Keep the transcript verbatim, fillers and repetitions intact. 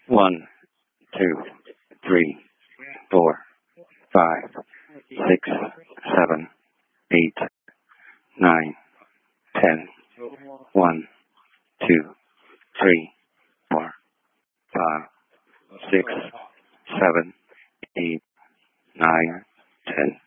One, two, three, four, five, six, seven, eight, nine, ten. One, two, three, four, five, six, seven, eight, nine, ten.